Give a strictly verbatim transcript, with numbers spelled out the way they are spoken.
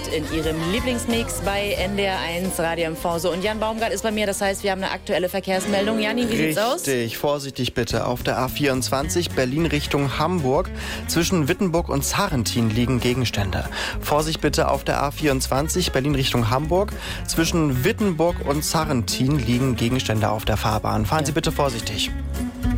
in Ihrem Lieblingsmix bei N D R eins Radio M V. So, und Jan Baumgart ist bei mir, das heißt, wir haben eine aktuelle Verkehrsmeldung. Jani, wie sieht's aus? Richtig, vorsichtig bitte. Auf der A vierundzwanzig Berlin Richtung Hamburg. Zwischen Wittenburg und Sarrentin liegen Gegenstände. Vorsicht bitte auf der A vierundzwanzig Berlin Richtung Hamburg. Zwischen Wittenburg und Sarrentin liegen Gegenstände auf der Fahrbahn. Fahren Sie bitte vorsichtig.